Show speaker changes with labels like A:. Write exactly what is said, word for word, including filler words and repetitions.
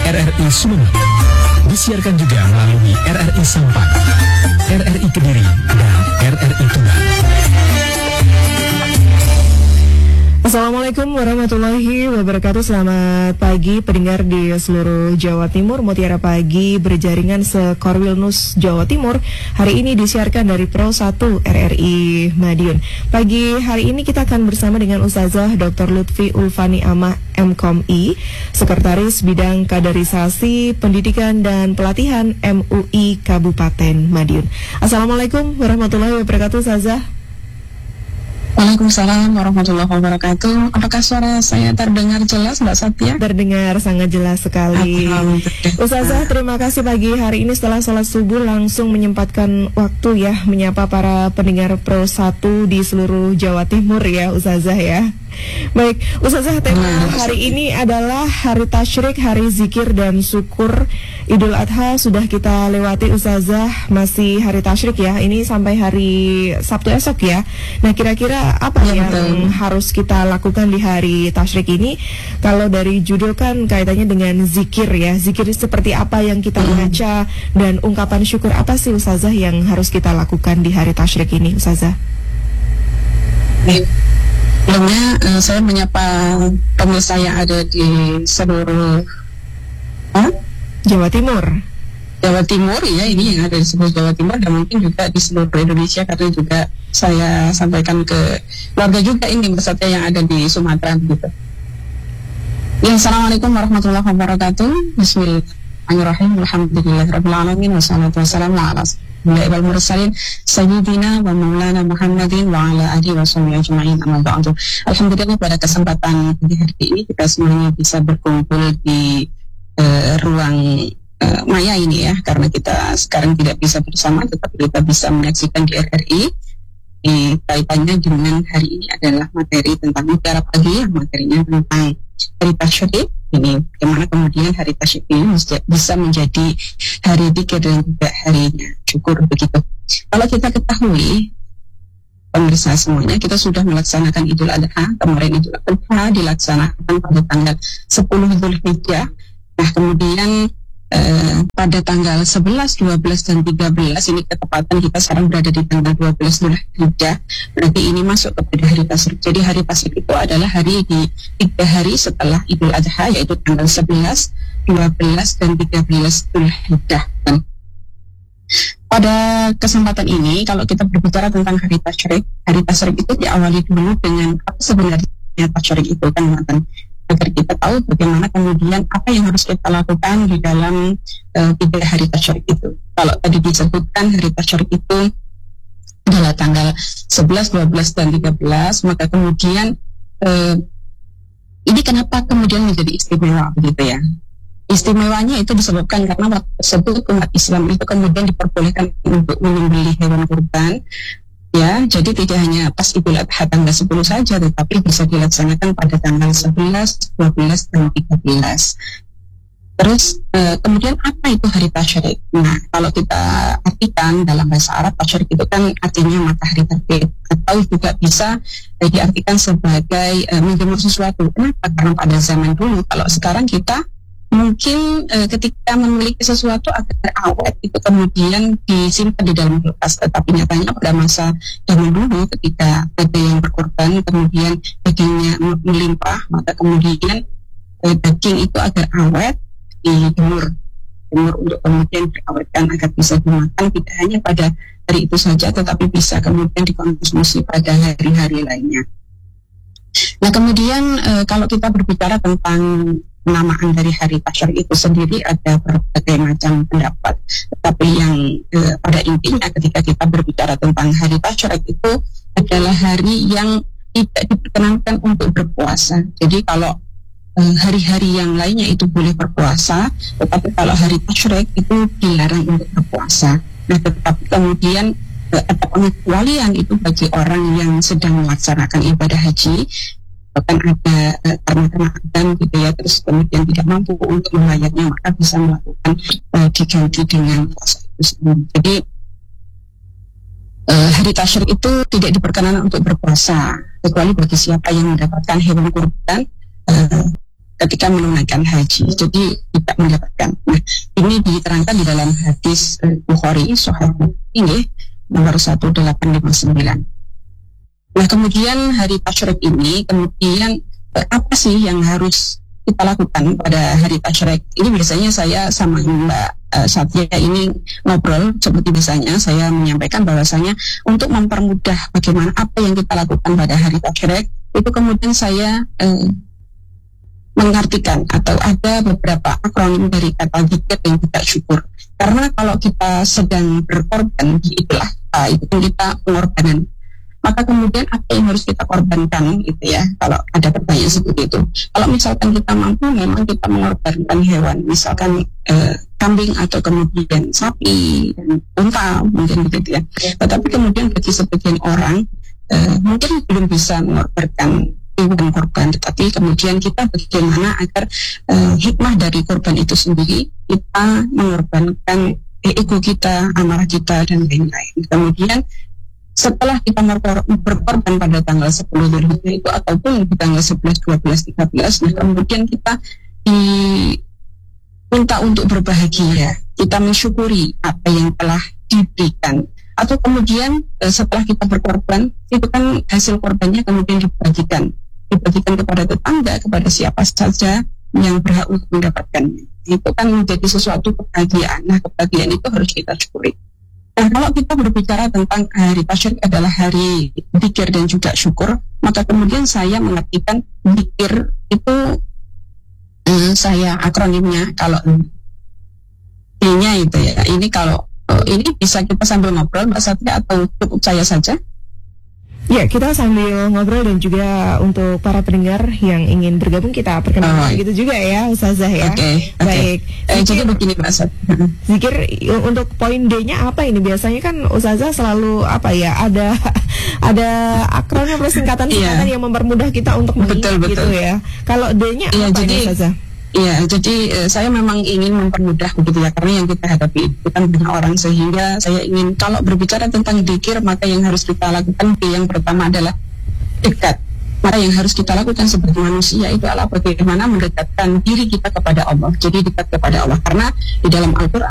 A: R R I Sumeneb. Disiarkan juga melalui R R I Sampang, R R I Kediri, dan R R I Tuban.
B: Assalamualaikum warahmatullahi wabarakatuh. Selamat pagi pendengar di seluruh Jawa Timur. Mutiara Pagi berjaringan se-Korwil-Nus Jawa Timur hari ini disiarkan dari Pro satu R R I Madiun. Pagi hari ini kita akan bersama dengan Ustazah Doktor Lutfi Ulfani Amah M Com I, Sekretaris Bidang Kaderisasi Pendidikan dan Pelatihan M U I Kabupaten Madiun. Assalamualaikum warahmatullahi wabarakatuh, Ustazah.
C: Waalaikumsalam warahmatullahi wabarakatuh. Apakah suara saya terdengar jelas, Mbak Satya?
B: Terdengar sangat jelas sekali. Ustazah, terima kasih pagi hari ini setelah sholat subuh langsung menyempatkan waktu ya menyapa para pendengar Pro satu di seluruh Jawa Timur ya, Ustazah ya. Baik, Ustazah, tema hari ini adalah Hari Tasyrik, Hari Zikir dan Syukur. Idul Adha sudah kita lewati, Ustazah, masih Hari Tasyrik ya. Ini sampai hari Sabtu esok ya. Nah, kira-kira apa ya, yang betul. harus kita lakukan di Hari Tasyrik ini? Kalau dari judul kan kaitannya dengan zikir ya. Zikir seperti apa yang kita baca dan ungkapan syukur apa sih, Ustazah, yang harus kita lakukan di Hari Tasyrik ini, Ustazah?
C: Baik. Sebelumnya uh, saya menyapa pemirsa yang ada di seluruh huh?
B: Jawa Timur.
C: Jawa Timur ya, ini yang ada di seluruh Jawa Timur dan mungkin juga di seluruh Indonesia, karena juga saya sampaikan ke keluarga juga ini peserta yang ada di Sumatera gitu. Ya, Assalamualaikum warahmatullahi wabarakatuh. Bismillahirrahmanirrahim. Alhamdulillahirabbil alamin wassalatu wassalamu ala Al mursalin sayyidina wa maulana Muhammadin wa ala alihi wa sahbihi ajma'in, amma ba'du. Alhamdulillah, pada kesempatan di hari ini kita semuanya bisa berkumpul di uh, ruang uh, maya ini ya, karena kita sekarang tidak bisa bersama tetapi kita bisa menyaksikan di R R I. Di kaitannya dengan hari ini adalah materi tentang Mutiara Pagi, materinya tentang Hari Tasyrik. Ini bagaimana kemudian Hari Tasyrik ini bisa menjadi hari dzikir dan juga harinya syukur begitu. Kalau kita ketahui, pemirsa semuanya, kita sudah melaksanakan Idul Adha. Kemarin Idul Adha dilaksanakan pada tanggal sepuluh Dzulhijjah. Nah, kemudian eh, pada tanggal sebelas, dua belas, dan tiga belas, ini ketepatan kita sekarang berada di tanggal dua belas Dzulhijjah. Berarti ini masuk kepada Hari Tasyrik. Jadi Hari Tasyrik itu adalah hari di tiga hari setelah Idul Adha, yaitu tanggal sebelas, dua belas, dan tiga belas Dzulhijjah. Pada kesempatan ini, kalau kita berbicara tentang Hari Tasyrik, Hari Tasyrik itu diawali dulu dengan apa sebenarnya Tasyrik itu kan, mantan, agar kita tahu bagaimana kemudian apa yang harus kita lakukan di dalam uh, tiga Hari Tasyrik itu. Kalau tadi disebutkan Hari Tasyrik itu adalah tanggal sebelas, dua belas, dan tiga belas, maka kemudian uh, ini kenapa kemudian menjadi istimewa begitu ya? Istimewanya itu disebabkan karena waktu tersebut umat Islam itu kemudian diperbolehkan untuk menyembelih hewan kurban ya, jadi tidak hanya pas Idul Adha tanggal sepuluh saja, tetapi bisa dilaksanakan pada tanggal sebelas, dua belas, dan tiga belas. Terus eh, kemudian apa itu Hari Tasyrik? Nah, kalau kita artikan dalam bahasa Arab, Tasyrik itu kan artinya matahari terbit, atau juga bisa eh, diartikan sebagai eh, menjemur sesuatu. Kenapa? Karena pada zaman dulu, kalau sekarang kita mungkin e, ketika memiliki sesuatu agar awet itu kemudian disimpan di dalam kulkas, tetapi nyatanya pada masa zaman dulu ketika ada yang berkorban kemudian dagingnya melimpah, maka kemudian e, daging itu agar awet dijemur jemur untuk kemudian diawetkan agar bisa dimakan, tidak hanya pada hari itu saja tetapi bisa kemudian dikonsumsi pada hari-hari lainnya. Nah, kemudian e, kalau kita berbicara tentang penamaan dari Hari Tasyrik itu sendiri ada berbagai macam pendapat, tetapi yang eh, pada intinya ketika kita berbicara tentang Hari Tasyrik itu adalah hari yang tidak diperkenankan untuk berpuasa. Jadi kalau eh, hari-hari yang lainnya itu boleh berpuasa, tetapi kalau Hari Tasyrik itu dilarang untuk berpuasa. Nah, tetapi kemudian eh, ada pengecualian itu bagi orang yang sedang melaksanakan ibadah haji, bahkan ada uh, karena dan gitu ya, terus kemudian tidak mampu untuk melayarnya, maka bisa melakukan uh, diganti dengan puasa itu sendiri. Jadi uh, Hari Tasyrik itu tidak diperkenankan untuk berpuasa kecuali bagi siapa yang mendapatkan hewan kurban uh, ketika menunaikan haji. Jadi tidak mendapatkan. Nah, ini diterangkan di dalam hadis uh, Bukhari Sahih ini nomor satu delapan lima sembilan. Nah, kemudian hari tasyrik ini, kemudian uh, apa sih yang harus kita lakukan pada hari tasyrik? Ini biasanya saya sama Mbak uh, Satya ini ngobrol seperti biasanya, saya menyampaikan bahwasanya untuk mempermudah bagaimana apa yang kita lakukan pada hari tasyrik, itu kemudian saya uh, mengartikan atau ada beberapa akronim dari kata zikir dan juga syukur. Karena kalau kita sedang berkorban di Idul Adha, itu kan kita pengorbanan. Maka kemudian apa yang harus kita korbankan gitu ya, kalau ada pertanyaan seperti itu. Kalau misalkan kita mampu, memang kita mengorbankan hewan, misalkan eh, kambing atau kemudian sapi dan unta mungkin begitu ya. Tetapi kemudian bagi sebagian orang eh, mungkin belum bisa mengorbankan hewan korban, tetapi kemudian kita bagaimana agar eh, hikmah dari korban itu sendiri, kita mengorbankan eh, ego kita, amarah kita dan lain-lain. Kemudian setelah kita berkorban pada tanggal sepuluh Dzulhijjah itu ataupun di tanggal sebelas, dua belas, tiga belas, nah kemudian kita diminta untuk berbahagia, kita mensyukuri apa yang telah diberikan. Atau kemudian setelah kita berkorban, itu kan hasil korbannya kemudian dibagikan dibagikan kepada tetangga, kepada siapa saja yang berhak untuk mendapatkannya. Itu kan menjadi sesuatu kebahagiaan. Nah, kebahagiaan itu harus kita syukuri. Nah, kalau kita berbicara tentang hari tasyrik adalah hari zikir dan juga syukur, maka kemudian saya mengartikan zikir itu eh, saya akronimnya kalau D-nya itu ya. Ini kalau oh, ini bisa kita sambil ngobrol Mbak Satya atau cukup saya saja?
B: Ya, kita sambil ngobrol dan juga untuk para pendengar yang ingin bergabung kita perkenalkan oh, gitu juga ya Ustazah ya.
C: Oke, okay, okay.
B: Baik.
C: Eh, jadi begini Mbak Satya.
B: Zikir untuk poin D-nya apa ini? Biasanya kan Ustazah selalu apa ya, ada ada akronim atau singkatan-singkatan yeah. yang mempermudah kita untuk mengingat gitu ya. Kalau D-nya
C: yeah,
B: apa
C: jadi,
B: ini Ustazah?
C: Iya, jadi eh, saya memang ingin mempermudah begitu ya, karena yang kita hadapi itu kan banyak orang, sehingga saya ingin kalau berbicara tentang zikir, maka yang harus kita lakukan yang pertama adalah dekat. Maka yang harus kita lakukan sebagai manusia itu adalah bagaimana mendekatkan diri kita kepada Allah. Jadi dekat kepada Allah, karena di dalam Al-Quran